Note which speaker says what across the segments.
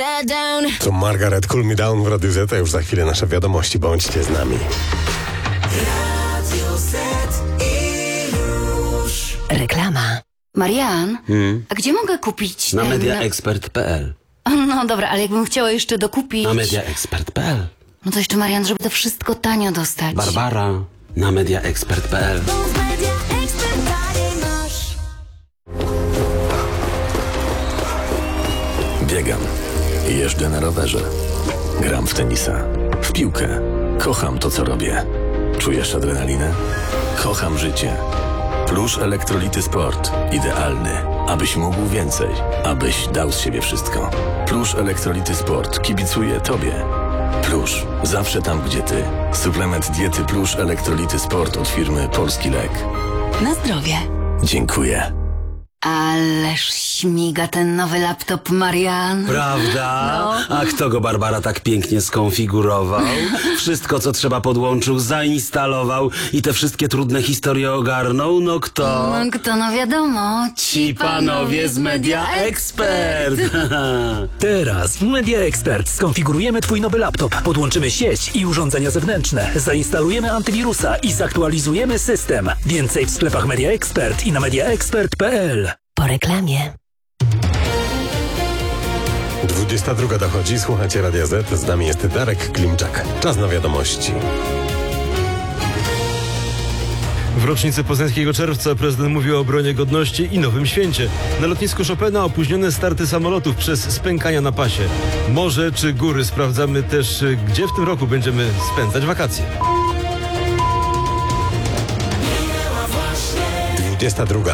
Speaker 1: To Margaret Cool Me Down w Radiu Z, a już za chwilę nasze wiadomości. Bądźcie z nami.
Speaker 2: Radio Z i już.
Speaker 3: Reklama. Marian, a gdzie mogę kupić
Speaker 4: Na
Speaker 3: ten...
Speaker 4: mediaexpert.pl.
Speaker 3: No dobra, ale jakbym chciała jeszcze dokupić...
Speaker 4: Na mediaexpert.pl.
Speaker 3: No to jeszcze, Marian, żeby to wszystko tanio dostać.
Speaker 4: Barbara. Na mediaexpert.pl.
Speaker 5: Biegam, jeżdżę na rowerze, gram w tenisa, w piłkę. Kocham to, co robię. Czujesz adrenalinę? Kocham życie. Plusz Elektrolity Sport. Idealny, abyś mógł więcej, abyś dał z siebie wszystko. Plusz Elektrolity Sport kibicuje Tobie. Plusz, zawsze tam, gdzie Ty. Suplement diety Plusz Elektrolity Sport od firmy Polski Lek.
Speaker 3: Na zdrowie.
Speaker 5: Dziękuję.
Speaker 3: Ależ śmiga ten nowy laptop, Marian.
Speaker 4: Prawda? A kto go, Barbara, tak pięknie skonfigurował? Wszystko, co trzeba, podłączył, zainstalował i te wszystkie trudne historie ogarnął? No kto?
Speaker 3: No kto, no wiadomo.
Speaker 4: Ci panowie z Media Expert.
Speaker 6: Teraz w Media Expert skonfigurujemy Twój nowy laptop, podłączymy sieć i urządzenia zewnętrzne, zainstalujemy antywirusa i zaktualizujemy system. Więcej w sklepach Media Expert i na mediaexpert.pl.
Speaker 3: Po reklamie.
Speaker 1: 22 dochodzi, słuchacie Radia Z, z nami jest Darek Klimczak. Czas na wiadomości.
Speaker 7: W rocznicę poznańskiego czerwca prezydent mówił o obronie godności i nowym święcie. Na lotnisku Chopina opóźnione starty samolotów przez spękania na pasie. Morze czy góry? Sprawdzamy też, gdzie w tym roku będziemy spędzać wakacje.
Speaker 1: 22.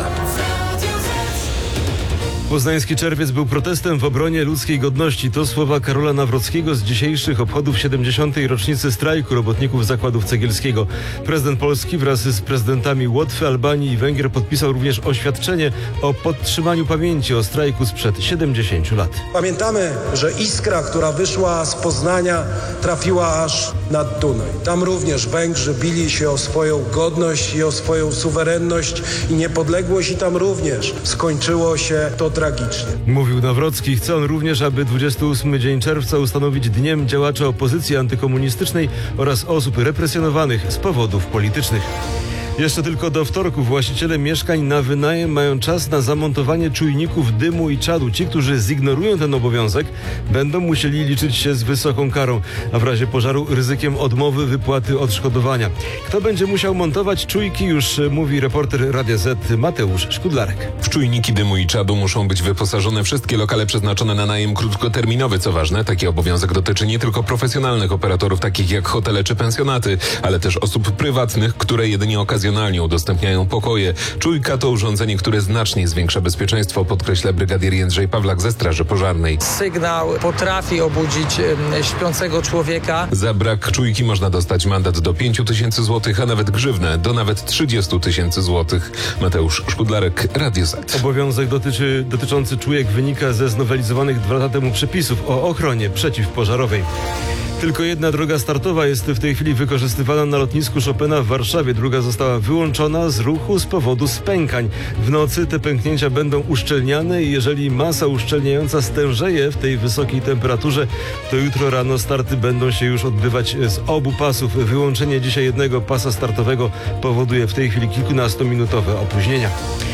Speaker 7: Poznański czerwiec był protestem w obronie ludzkiej godności. To słowa Karola Nawrockiego z dzisiejszych obchodów 70. rocznicy strajku robotników zakładów cegielskiego. Prezydent Polski wraz z prezydentami Łotwy, Albanii i Węgier podpisał również oświadczenie o podtrzymaniu pamięci o strajku sprzed 70 lat.
Speaker 8: Pamiętamy, że iskra, która wyszła z Poznania, trafiła aż nad Dunaj. Tam również Węgrzy bili się o swoją godność i o swoją suwerenność i niepodległość i tam również skończyło się to tragicznie.
Speaker 7: Mówił Nawrocki. Chce on również, aby 28 dzień czerwca ustanowić dniem działacza opozycji antykomunistycznej oraz osób represjonowanych z powodów politycznych. Jeszcze tylko do wtorku właściciele mieszkań na wynajem mają czas na zamontowanie czujników dymu i czadu. Ci, którzy zignorują ten obowiązek, będą musieli liczyć się z wysoką karą, a w razie pożaru ryzykiem odmowy wypłaty odszkodowania. Kto będzie musiał montować czujki, już mówi reporter Radia Z Mateusz Szkudlarek.
Speaker 9: W czujniki dymu i czadu muszą być wyposażone wszystkie lokale przeznaczone na najem krótkoterminowy. Co ważne, taki obowiązek dotyczy nie tylko profesjonalnych operatorów, takich jak hotele czy pensjonaty, ale też osób prywatnych, które jedynie okazjonalnie udostępniają pokoje. Czujka to urządzenie, które znacznie zwiększa bezpieczeństwo, podkreśla brygadier Jędrzej Pawlak ze Straży Pożarnej.
Speaker 10: Sygnał potrafi obudzić śpiącego człowieka.
Speaker 9: Za brak czujki można dostać mandat do 5 000 złotych, a nawet grzywnę do nawet 30 000 złotych. Mateusz Szkudlarek, Radio Z.
Speaker 7: Obowiązek dotyczący czujek wynika ze znowelizowanych 2 lata temu przepisów o ochronie przeciwpożarowej. Tylko jedna droga startowa jest w tej chwili wykorzystywana na lotnisku Chopina w Warszawie. Druga została wyłączona z ruchu z powodu spękań. W nocy te pęknięcia będą uszczelniane i jeżeli masa uszczelniająca stężeje w tej wysokiej temperaturze, to jutro rano starty będą się już odbywać z obu pasów. Wyłączenie dzisiaj jednego pasa startowego powoduje w tej chwili kilkunastominutowe opóźnienia.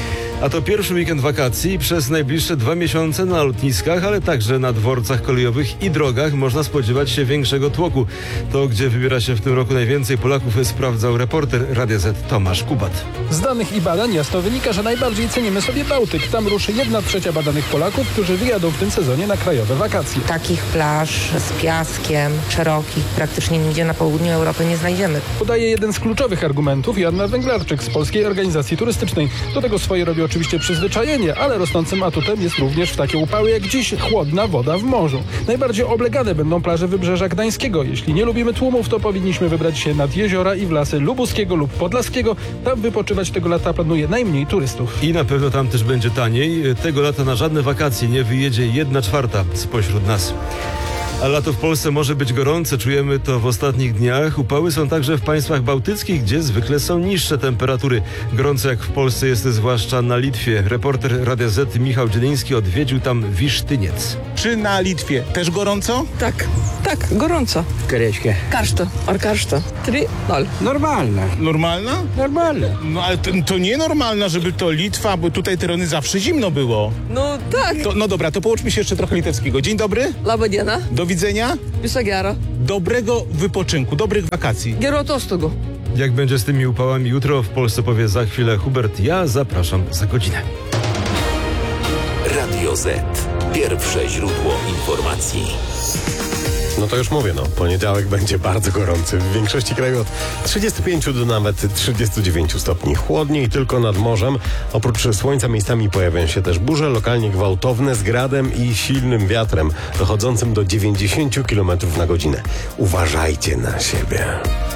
Speaker 7: A to pierwszy weekend wakacji. Przez najbliższe 2 miesiące na lotniskach, ale także na dworcach kolejowych i drogach można spodziewać się większego tłoku. To, gdzie wybiera się w tym roku najwięcej Polaków, sprawdzał reporter Radia Z Tomasz Kubat.
Speaker 11: Z danych i badań jasno wynika, że najbardziej cenimy sobie Bałtyk. Tam ruszy 1/3 badanych Polaków, którzy wyjadą w tym sezonie na krajowe wakacje.
Speaker 12: Takich plaż z piaskiem szerokich praktycznie nigdzie na południu Europy nie znajdziemy.
Speaker 11: Podaje jeden z kluczowych argumentów Joanna Węglarczyk z Polskiej Organizacji Turystycznej. Do tego swoje robi oczywiście przyzwyczajenie, ale rosnącym atutem jest również w takie upały jak dziś chłodna woda w morzu. Najbardziej oblegane będą plaże Wybrzeża Gdańskiego. Jeśli nie lubimy tłumów, to powinniśmy wybrać się nad jeziora i w lasy Lubuskiego lub Podlaskiego. Tam wypoczywać tego lata planuje najmniej turystów.
Speaker 7: I na pewno tam też będzie taniej. Tego lata na żadne wakacje nie wyjedzie 1/4 spośród nas. A lato w Polsce może być gorące, czujemy to w ostatnich dniach. Upały są także w państwach bałtyckich, gdzie zwykle są niższe temperatury. Gorąco jak w Polsce jest zwłaszcza na Litwie. Reporter Radia Z Michał Dzieliński odwiedził tam Wisztyniec.
Speaker 13: Czy na Litwie też gorąco?
Speaker 10: Tak, gorąco.
Speaker 14: Корячка.
Speaker 10: Karszto. Karszto. 3-0.
Speaker 14: Normalna.
Speaker 13: Normalna?
Speaker 14: Normalna.
Speaker 13: No ale to nienormalna, żeby to Litwa, bo tutaj tereny zawsze zimno było.
Speaker 10: No tak.
Speaker 13: No dobra, to połączmy się jeszcze trochę litewskiego. Dzień dobry.
Speaker 10: Labadiena.
Speaker 13: Do widzenia.
Speaker 10: Viso
Speaker 13: Dobrego wypoczynku, dobrych wakacji.
Speaker 10: Gero atostogų.
Speaker 7: Jak będzie z tymi upałami jutro, w Polsce powie za chwilę Hubert. Ja zapraszam za godzinę.
Speaker 15: Radio Z. Pierwsze źródło informacji.
Speaker 1: No to już mówię, poniedziałek będzie bardzo gorący. W większości kraju od 35 do nawet 39 stopni. Chłodniej tylko nad morzem. Oprócz słońca miejscami pojawią się też burze, lokalnie gwałtowne, z gradem i silnym wiatrem, dochodzącym do 90 km na godzinę. Uważajcie na siebie.